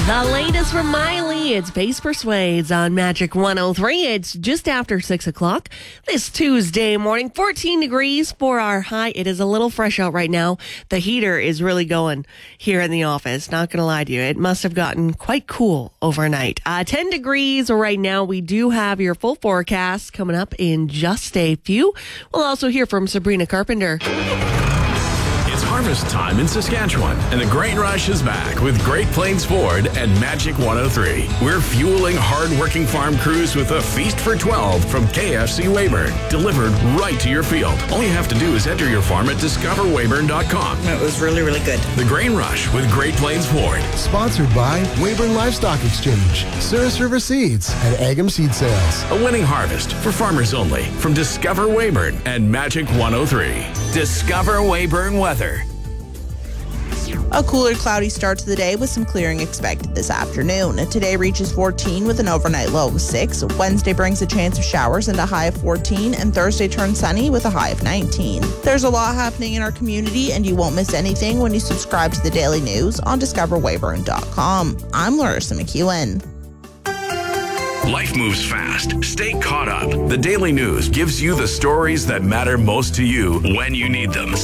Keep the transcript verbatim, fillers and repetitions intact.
The latest from Miley, it's Bass Persuades on Magic one oh three. It's just after six o'clock this Tuesday morning. fourteen degrees for our high. It is a little fresh out right now. The heater is really going here in the office. Not going to lie to you. It must have gotten quite cool overnight. Uh, ten degrees right now. We do have your full forecast coming up in just a few. We'll also hear from Sabrina Carpenter. It's harvest time in Saskatchewan, and the grain rush is back with Great Plains Ford and Magic one oh three. We're fueling hard-working farm crews with a feast for twelve from K F C Weyburn, delivered right to your field. All you have to do is enter your farm at discover weyburn dot com. It was really, really good. The Grain Rush with Great Plains Ford. Sponsored by Weyburn Livestock Exchange, Souris River Seeds, and Agam Seed Sales. A winning harvest for farmers only from Discover Weyburn and Magic one oh three. Discover Weyburn weather. A cooler, cloudy start to the day with some clearing expected this afternoon. Today reaches fourteen with an overnight low of six. Wednesday brings a chance of showers and a high of fourteen, and Thursday turns sunny with a high of nineteen. There's a lot happening in our community, and you won't miss anything when you subscribe to the daily news on discover weyburn dot com. I'm Larissa McEwen. Life moves fast. Stay caught up. The Daily News gives you the stories that matter most to you when you need them.